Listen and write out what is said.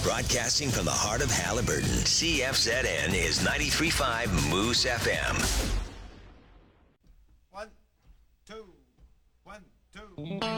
Broadcasting from the heart of Halliburton, CFZN is 93.5 Moose FM. 1, 2, 1, 2.